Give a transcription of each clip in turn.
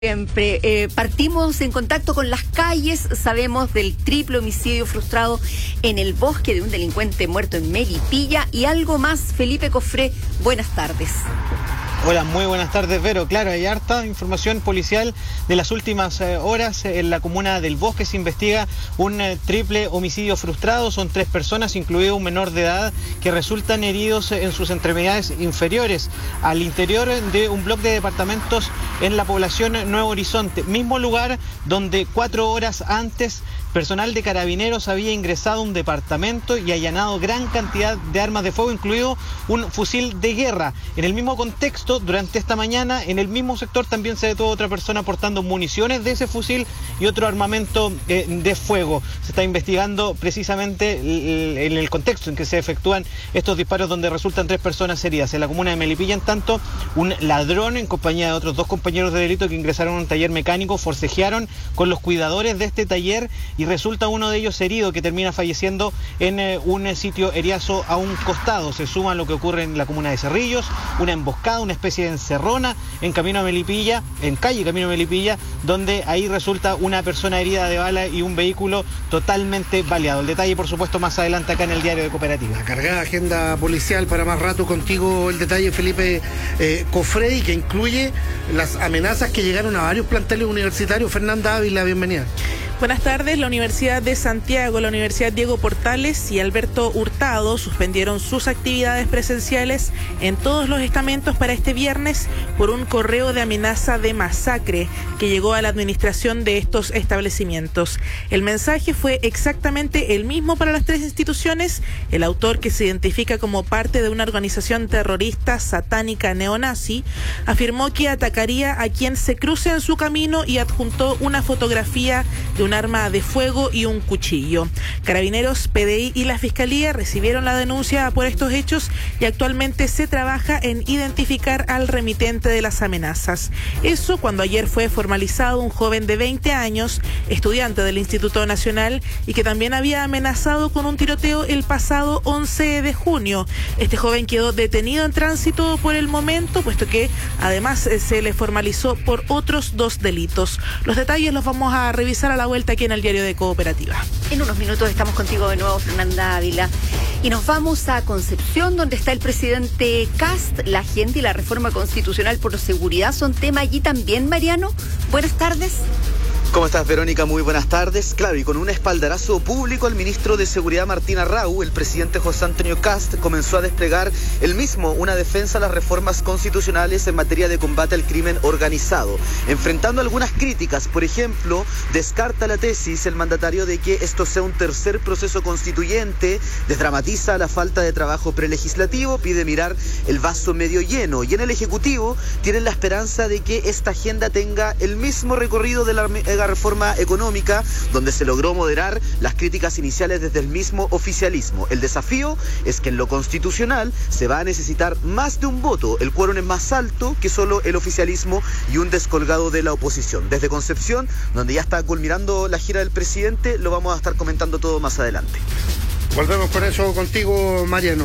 Siempre partimos en contacto con las calles, sabemos del triple homicidio frustrado en el bosque de un delincuente muerto en Melipilla y algo más. Felipe Cofré, buenas tardes. Hola, muy buenas tardes, Vero. Claro, hay harta información policial de las últimas horas. En la comuna del Bosque se investiga un triple homicidio frustrado. Son 3 personas, incluido un menor de edad, que resultan heridos en sus extremidades inferiores al interior de un bloque de departamentos en la población Nuevo Horizonte. Mismo lugar donde 4 horas antes personal de Carabineros había ingresado a un departamento y allanado gran cantidad de armas de fuego, incluido un fusil de guerra. En el mismo contexto, durante esta mañana, en el mismo sector también se detuvo otra persona portando municiones de ese fusil y otro armamento de fuego. Se está investigando precisamente en el contexto en que se efectúan estos disparos, donde resultan 3 personas heridas. En la comuna de Melipilla, en tanto, un ladrón en compañía de otros 2 compañeros de delito que ingresaron a un taller mecánico forcejearon con los cuidadores de este taller y resulta uno de ellos herido, que termina falleciendo en un sitio eriazo a un costado. Se suma lo que ocurre en la comuna de Cerrillos, una emboscada, una especie de encerrona en Camino a Melipilla, en calle Camino a Melipilla, donde ahí resulta una persona herida de bala y un vehículo totalmente baleado. El detalle, por supuesto, más adelante acá en el Diario de Cooperativa. La cargada agenda policial para más rato contigo. El detalle, Felipe Cofré, que incluye las amenazas que llegaron a varios planteles universitarios. Fernanda Ávila, bienvenida. Buenas tardes. La Universidad de Santiago, la Universidad Diego Portales y Alberto Hurtado suspendieron sus actividades presenciales en todos los estamentos para este viernes por un correo de amenaza de masacre que llegó a la administración de estos establecimientos. El mensaje fue exactamente el mismo para las 3 instituciones. El autor, que se identifica como parte de una organización terrorista satánica neonazi, afirmó que atacaría a quien se cruce en su camino y adjuntó una fotografía de un arma de fuego y un cuchillo. Carabineros, PDI y la Fiscalía recibieron la denuncia por estos hechos y actualmente se trabaja en identificar al remitente de las amenazas. Eso cuando ayer fue formalizado un joven de 20 años, estudiante del Instituto Nacional y que también había amenazado con un tiroteo el pasado 11 de junio. Este joven quedó detenido en tránsito por el momento, puesto que además se le formalizó por otros 2 delitos. Los detalles los vamos a revisar a la vuelta aquí en el Diario de Cooperativa. En unos minutos estamos contigo de nuevo, Fernanda Ávila, y nos vamos a Concepción, donde está el presidente Kast. La agenda y la reforma constitucional por seguridad son tema allí también. Mariano, buenas tardes. ¿Cómo estás, Verónica? Muy buenas tardes. Claro, y con un espaldarazo público al ministro de Seguridad Martín Arrau, el presidente José Antonio Kast comenzó a desplegar él mismo una defensa a las reformas constitucionales en materia de combate al crimen organizado, enfrentando algunas críticas. Por ejemplo, descarta la tesis el mandatario de que esto sea un tercer proceso constituyente, desdramatiza la falta de trabajo prelegislativo, pide mirar el vaso medio lleno, y en el Ejecutivo tienen la esperanza de que esta agenda tenga el mismo recorrido de la reforma económica, donde se logró moderar las críticas iniciales desde el mismo oficialismo. El desafío es que en lo constitucional se va a necesitar más de un voto. El quórum es más alto que solo el oficialismo y un descolgado de la oposición. Desde Concepción, donde ya está culminando la gira del presidente, lo vamos a estar comentando todo más adelante. Volvemos con eso contigo, Mariano.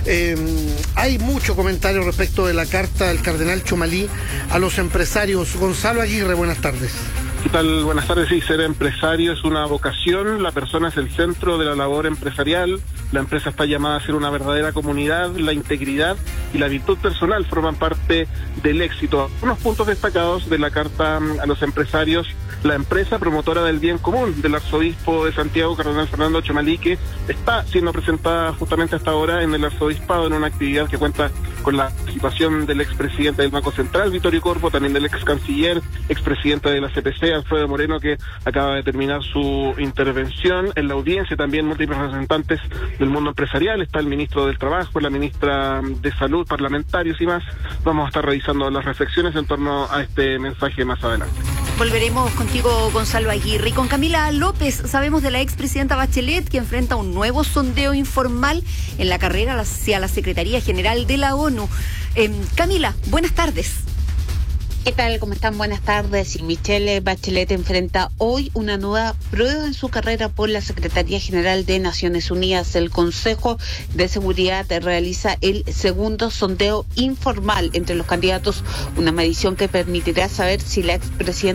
Hay mucho comentario respecto de la carta del cardenal Chomalí a los empresarios. Gonzalo Aguirre, buenas tardes. ¿Qué tal? Buenas tardes. Sí, ser empresario es una vocación, la persona es el centro de la labor empresarial, la empresa está llamada a ser una verdadera comunidad, la integridad y la virtud personal forman parte del éxito. Unos puntos destacados de la carta a los empresarios: la empresa promotora del bien común del arzobispo de Santiago, cardenal Fernando Chomalí, que está siendo presentada justamente hasta ahora en el arzobispado en una actividad que cuenta con la participación del expresidente del Banco Central, Vittorio Corvo, también del ex canciller, expresidente de la CPC, Alfredo Moreno, que acaba de terminar su intervención. En la audiencia también múltiples representantes del mundo empresarial, está el ministro del Trabajo, la ministra de Salud, parlamentarios y más. Vamos a estar revisando las reflexiones en torno a este mensaje más adelante. Volveremos contigo, Gonzalo Aguirre. Y con Camila López, sabemos de la expresidenta Bachelet, que enfrenta un nuevo sondeo informal en la carrera hacia la Secretaría General de la ONU. Camila, buenas tardes. ¿Qué tal? ¿Cómo están? Buenas tardes. Y Michelle Bachelet enfrenta hoy una nueva prueba en su carrera por la Secretaría General de Naciones Unidas. El Consejo de Seguridad realiza el segundo sondeo informal entre los candidatos, una medición que permitirá saber si la expresidenta